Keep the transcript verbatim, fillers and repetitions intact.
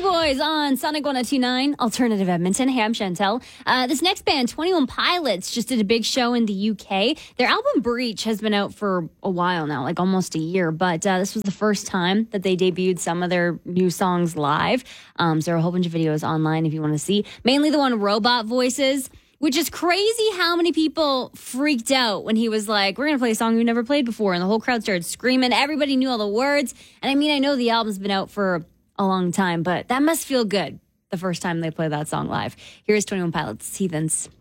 Beastie Boys on Sonic one oh two point nine, Alternative Edmonton. Hey, I'm Chantel. Uh, this next band, twenty-one Pilots, just did a big show in the U K. Their album Breach has been out for a while now, like almost a year, but uh, this was the first time that they debuted some of their new songs live. Um, so there are a whole bunch of videos online if you want to see. Mainly the one Robot Voices, which is crazy how many people freaked out when he was like, we're going to play a song we've never played before. And the whole crowd started screaming. Everybody knew all the words. And I mean, I know the album's been out for a long time, but that must feel good the first time they play that song live. Here's twenty-one Pilots, Heathens.